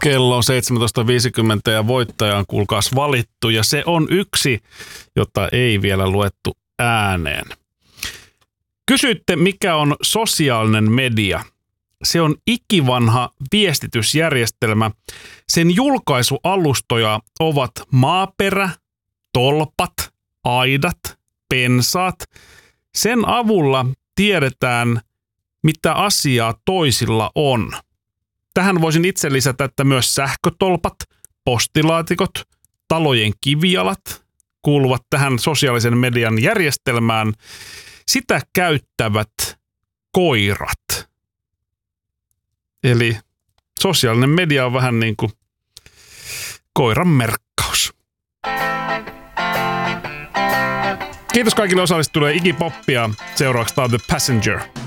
Kello on 17.50 ja voittaja on kuulkaas valittu ja se on yksi, jota ei vielä luettu ääneen. Kysyitte, mikä on sosiaalinen media. Se on ikivanha viestitysjärjestelmä. Sen julkaisualustoja ovat maaperä, tolpat, aidat, pensaat. Sen avulla tiedetään, mitä asiaa toisilla on. Tähän voisin itse lisätä, että myös sähkötolpat, postilaatikot, talojen kivijalat kuuluvat tähän sosiaalisen median järjestelmään. Sitä käyttävät koirat. Eli sosiaalinen media on vähän niin kuin koiran merkkaus. Kiitos kaikille osallistujille Iggy Popia. Seuraavaksi tämä on The Passenger.